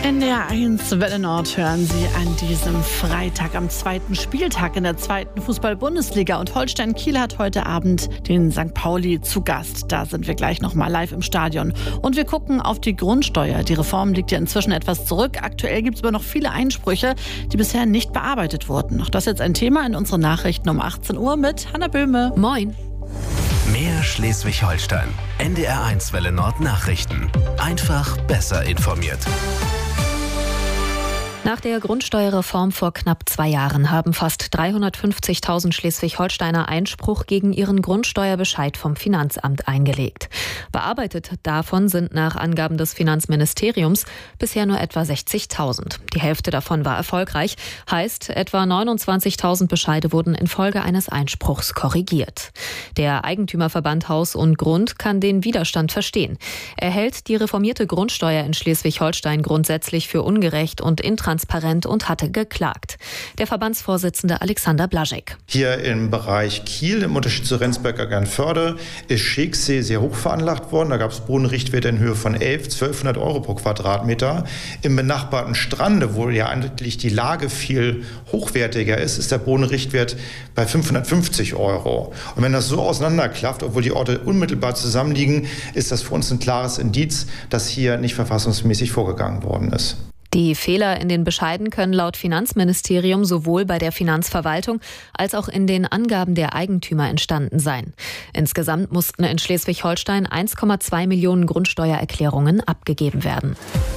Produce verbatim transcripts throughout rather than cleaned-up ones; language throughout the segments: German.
N D R eins Welle Nord hören Sie an diesem Freitag am zweiten Spieltag in der zweiten Fußball-Bundesliga. Und Holstein Kiel hat heute Abend den Sankt Pauli zu Gast. Da sind wir gleich nochmal live im Stadion. Und wir gucken auf die Grundsteuer. Die Reform liegt ja inzwischen etwas zurück. Aktuell gibt es aber noch viele Einsprüche, die bisher nicht bearbeitet wurden. Auch das ist jetzt ein Thema in unseren Nachrichten um achtzehn Uhr mit Hanna Böhme. Moin. Mehr Schleswig-Holstein. N D R eins Welle Nord Nachrichten. Einfach besser informiert. Nach der Grundsteuerreform vor knapp zwei Jahren haben fast dreihundertfünfzigtausend Schleswig-Holsteiner Einspruch gegen ihren Grundsteuerbescheid vom Finanzamt eingelegt. Bearbeitet davon sind nach Angaben des Finanzministeriums bisher nur etwa sechzigtausend. Die Hälfte davon war erfolgreich, heißt etwa neunundzwanzigtausend Bescheide wurden infolge eines Einspruchs korrigiert. Der Eigentümerverband Haus und Grund kann den Widerstand verstehen. Er hält die reformierte Grundsteuer in Schleswig-Holstein grundsätzlich für ungerecht und intransparent und hatte geklagt. Der Verbandsvorsitzende Alexander Blaschek. Hier im Bereich Kiel, im Unterschied zu Rendsberg-Eckernförde, ist Scheeksee sehr hoch veranlagt worden. Da gab es Bodenrichtwerte in Höhe von elf, zwölfhundert Euro pro Quadratmeter. Im benachbarten Strande, wo ja eigentlich die Lage viel hochwertiger ist, ist der Bodenrichtwert bei fünfhundertfünfzig Euro. Und wenn das so auseinanderklafft, obwohl die Orte unmittelbar zusammenliegen, ist das für uns ein klares Indiz, dass hier nicht verfassungsmäßig vorgegangen worden ist. Die Fehler in den Bescheiden können laut Finanzministerium sowohl bei der Finanzverwaltung als auch in den Angaben der Eigentümer entstanden sein. Insgesamt mussten in Schleswig-Holstein eins Komma zwei Millionen Grundsteuererklärungen abgegeben werden.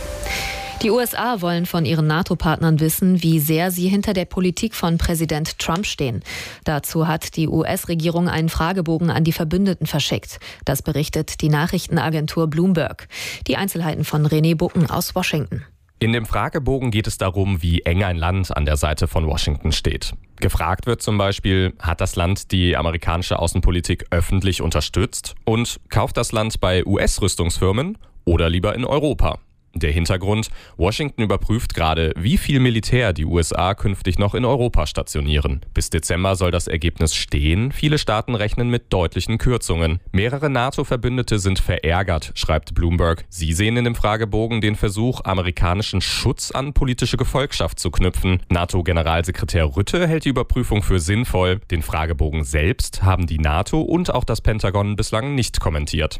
Die U S A wollen von ihren NATO-Partnern wissen, wie sehr sie hinter der Politik von Präsident Trump stehen. Dazu hat die U S-Regierung einen Fragebogen an die Verbündeten verschickt. Das berichtet die Nachrichtenagentur Bloomberg. Die Einzelheiten von René Bucken aus Washington. In dem Fragebogen geht es darum, wie eng ein Land an der Seite von Washington steht. Gefragt wird zum Beispiel, hat das Land die amerikanische Außenpolitik öffentlich unterstützt und kauft das Land bei U S-Rüstungsfirmen oder lieber in Europa? Der Hintergrund: Washington überprüft gerade, wie viel Militär die U S A künftig noch in Europa stationieren. Bis Dezember soll das Ergebnis stehen. Viele Staaten rechnen mit deutlichen Kürzungen. Mehrere NATO-Verbündete sind verärgert, schreibt Bloomberg. Sie sehen in dem Fragebogen den Versuch, amerikanischen Schutz an politische Gefolgschaft zu knüpfen. NATO-Generalsekretär Rutte hält die Überprüfung für sinnvoll. Den Fragebogen selbst haben die NATO und auch das Pentagon bislang nicht kommentiert.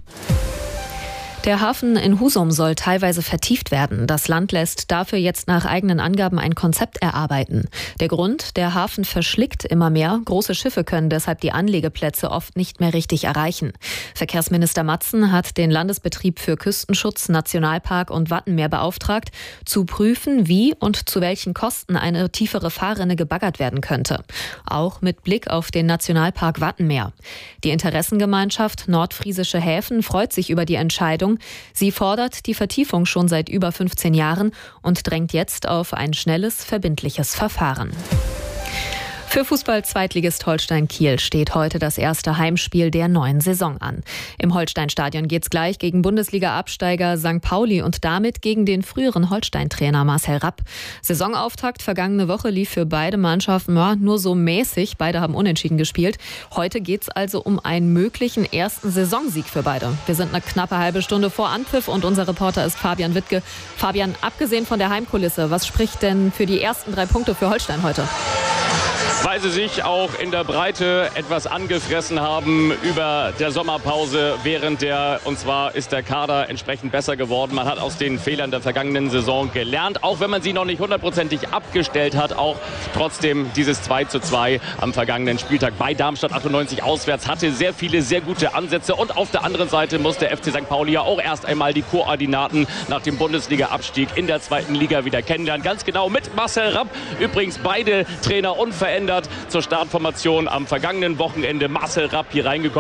Der Hafen in Husum soll teilweise vertieft werden. Das Land lässt dafür jetzt nach eigenen Angaben ein Konzept erarbeiten. Der Grund: der Hafen verschlickt immer mehr. Große Schiffe können deshalb die Anlegeplätze oft nicht mehr richtig erreichen. Verkehrsminister Matzen hat den Landesbetrieb für Küstenschutz, Nationalpark und Wattenmeer beauftragt, zu prüfen, wie und zu welchen Kosten eine tiefere Fahrrinne gebaggert werden könnte. Auch mit Blick auf den Nationalpark Wattenmeer. Die Interessengemeinschaft Nordfriesische Häfen freut sich über die Entscheidung. Sie fordert die Vertiefung schon seit über fünfzehn Jahren und drängt jetzt auf ein schnelles, verbindliches Verfahren. Für Fußball-Zweitligist Holstein Kiel steht heute das erste Heimspiel der neuen Saison an. Im Holstein-Stadion geht's gleich gegen Bundesliga-Absteiger Sankt Pauli und damit gegen den früheren Holstein-Trainer Marcel Rapp. Saisonauftakt vergangene Woche lief für beide Mannschaften ja, nur so mäßig. Beide haben unentschieden gespielt. Heute geht's also um einen möglichen ersten Saisonsieg für beide. Wir sind eine knappe halbe Stunde vor Anpfiff und unser Reporter ist Fabian Wittke. Fabian, abgesehen von der Heimkulisse, was spricht denn für die ersten drei Punkte für Holstein heute? Weil sie sich auch in der Breite etwas angefressen haben über der Sommerpause während der, und zwar ist der Kader entsprechend besser geworden. Man hat aus den Fehlern der vergangenen Saison gelernt, auch wenn man sie noch nicht hundertprozentig abgestellt hat, auch trotzdem dieses zwei zu zwei am vergangenen Spieltag bei Darmstadt achtundneunzig auswärts hatte sehr viele, sehr gute Ansätze und auf der anderen Seite muss der F C Sankt Pauli ja auch erst einmal die Koordinaten nach dem Bundesliga-Abstieg in der zweiten Liga wieder kennenlernen. Ganz genau mit Marcel Rapp, übrigens beide Trainer unverändert zur Startformation am vergangenen Wochenende. Marcel Rapp hier reingekommen.